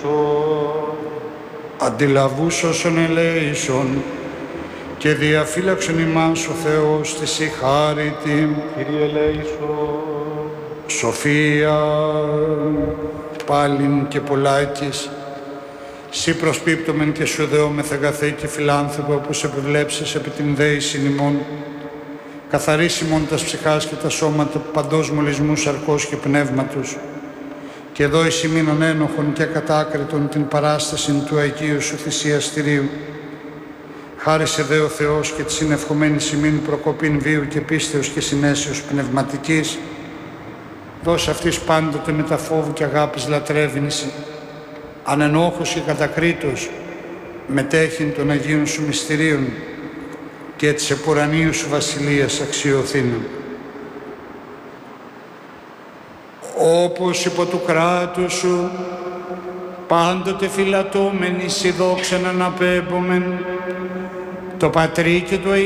ελέησον. Αντιλαβούς όσων ελέησον και διαφύλαξον ημάς ο Θεός της η χάριτη. Κύριε ελέησον. Σοφία πάλιν και πολλάκις, σύ προσπίπτωμεν και σου δεόμεθα αγαθέ και φιλάνθρωπο, όπως επιβλέψεις επί την δέησιν ημών, καθαρίσ ημών τας ψυχάς και τα σώματα παντός μολυσμού σαρκός και πνεύματος, και δώης ημίν ανένοχον και κατάκριτον την παράσταση του Αγίου σου θυσιαστηρίου. Χάρισε δε ο Θεός και τη συνευχομένη ημίν προκοπήν βίου και πίστεως και συνέσεως πνευματικής, δώσε αυτής πάντοτε με τα φόβου και αγάπης λατρεύεινση, ανενόχος και κατακρίτως μετέχειν των Αγίων σου μυστηρίων και της επουρανίου σου βασιλείας αξιοθήνων. Όπως υπό του κράτους σου πάντοτε φυλατώμενοι σοι δόξαν αναπέμπομεν το Πατρί και το